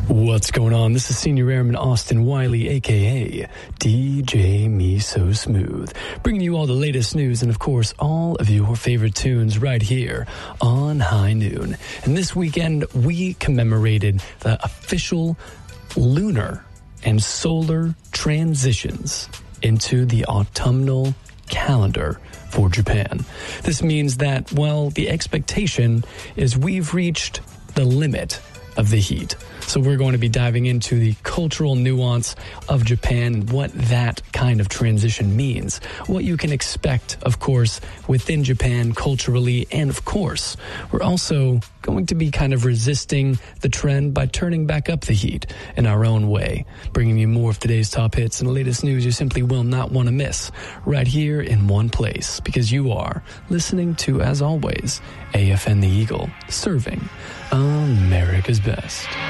What's going on? This is Senior Airman Austin Wiley, a.k.a. DJ Me So Smooth, bringing you all the latest news and, of course, all of your favorite tunes right here on High Noon. And this weekend, we commemorated the official lunar and solar transitions into the autumnal calendar for Japan. This means that, well, the expectation is we've reached the limit of the heat. So we're going to be diving into the cultural nuance of Japan and what that kind of transition means, what you can expect, of course, within Japan culturally, and of course, we're also going to be kind of resisting the trend by turning back up the heat in our own way, bringing you more of today's top hits and the latest news you simply will not want to miss right here in one place, because you are listening to, as always, AFN The Eagle, serving America's best.